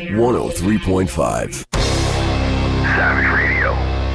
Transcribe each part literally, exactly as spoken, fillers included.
one oh three point five. Savage Radio.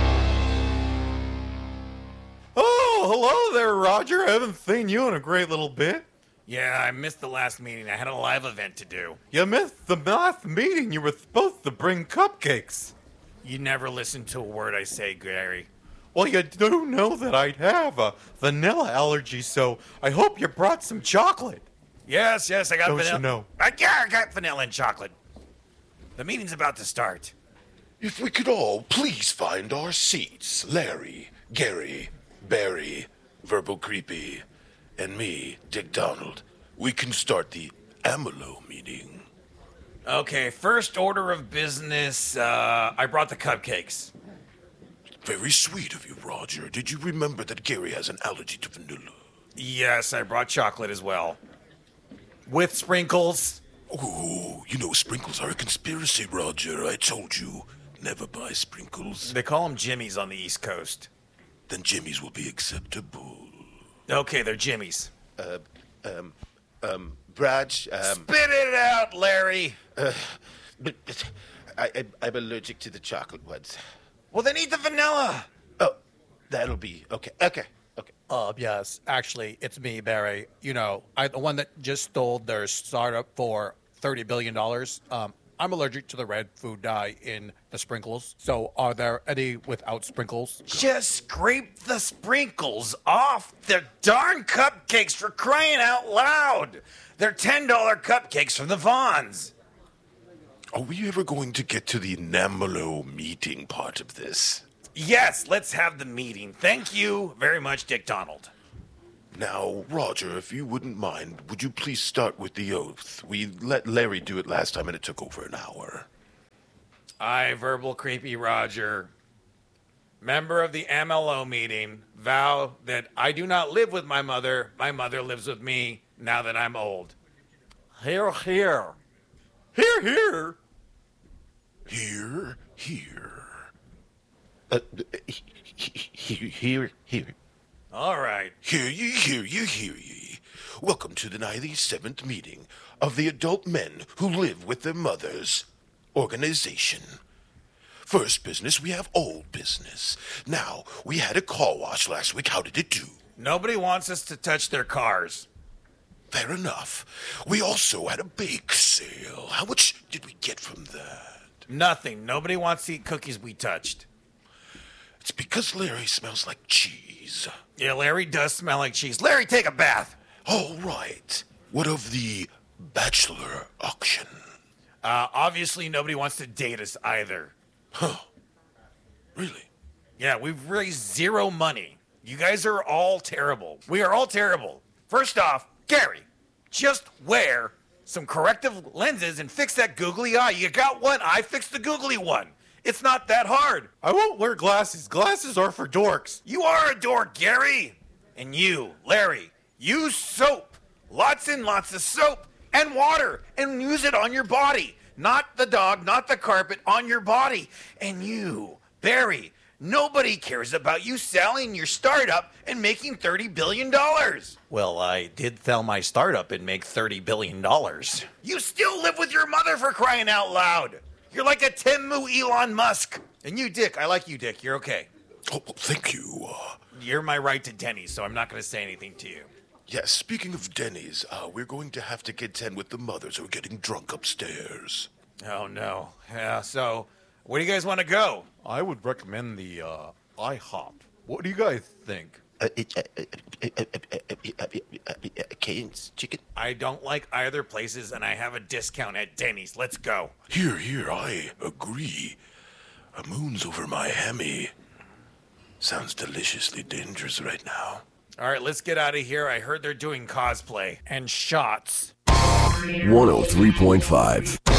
Oh, hello there, Roger. I haven't seen you in a great little bit. Yeah, I missed the last meeting. I had a live event to do. You missed the last meeting. You were supposed to bring cupcakes. You never listen to a word I say, Gary. Well, you do know that I'd have a vanilla allergy, so I hope you brought some chocolate. Yes, yes, I got Don't vanilla. you know? I, yeah, I got vanilla and chocolate. The meeting's about to start. If we could all please find our seats, Larry, Gary, Barry, Verbal Creepy, and me, Dick Donald, we can start the Amelo meeting. Okay, first order of business. Uh, I brought the cupcakes. Very sweet of you, Roger. Did you remember that Gary has an allergy to vanilla? Yes, I brought chocolate as well. With sprinkles. Ooh, you know sprinkles are a conspiracy, Roger. I told you, never buy sprinkles. They call them Jimmies on the East Coast. Then Jimmy's will be acceptable. Okay, they're Jimmies. Uh, um, um, Brad, um... Spit it out, Larry! Uh, but, but I, I, I'm allergic to the chocolate ones. Well, then eat the vanilla! Oh, that'll be... Okay, okay, okay. Uh, yes, actually, it's me, Barry. You know, I the one that just stole their startup for thirty billion dollars. Um, I'm allergic to the red food dye in the sprinkles. So are there any without sprinkles? Just scrape the sprinkles off the darn cupcakes, for crying out loud! They're ten dollar cupcakes from the Vons. Are we ever going to get to the Namelo meeting part of this? Yes, let's have the meeting. Thank you very much, Dick Donald. Now, Roger, if you wouldn't mind, would you please start with the oath? We let Larry do it last time and it took over an hour. I, Verbal Creepy Roger, member of the M L O meeting, vow that I do not live with my mother. My mother lives with me now that I'm old. Here, here. Here, here. Here, here. Uh, here, here, here. All right. Hear ye, hear ye, hear ye. Welcome to the ninety-seventh meeting of the adult men who live with their mothers organization. First business, we have old business. Now, we had a car wash last week. How did it do? Nobody wants us to touch their cars. Fair enough. We also had a bake sale. How much did we get from that? Nothing. Nobody wants to eat cookies we touched. It's because Larry smells like cheese. Yeah, Larry does smell like cheese. Larry, take a bath. All right. What of the bachelor auction? Uh, obviously, nobody wants to date us either. Huh. Really? Yeah, we've raised zero money. You guys are all terrible. We are all terrible. First off, Gary, just wear some corrective lenses and fix that googly eye. You got one eye, fix the googly one. It's not that hard. I won't wear glasses. Glasses are for dorks. You are a dork, Gary. And you, Larry, use soap. Lots and lots of soap and water, and use it on your body. Not the dog, not the carpet, on your body. And you, Barry, nobody cares about you selling your startup and making thirty billion dollars. Well, I did sell my startup and make thirty billion dollars. You still live with your mother, for crying out loud. You're like a Temu Elon Musk. And you, Dick, I like you, Dick. You're okay. Oh, well, thank you. Uh, You're my right to Denny's, so I'm not going to say anything to you. yes, speaking of Denny's, uh, we're going to have to contend with the mothers who are getting drunk upstairs. Oh, no. Yeah, so where do you guys want to go? I would recommend the uh, IHOP. What do you guys think? Uh, it, uh, uh, uh, uh, uh, uh, uh, uh, uh, Cane's chicken? I don't like either places, and I have a discount at Denny's. Let's go. Here, here, I agree. A moon's over my hammy. Sounds deliciously dangerous right now. All right, let's get out of here. I heard they're doing cosplay and shots. one oh three point five.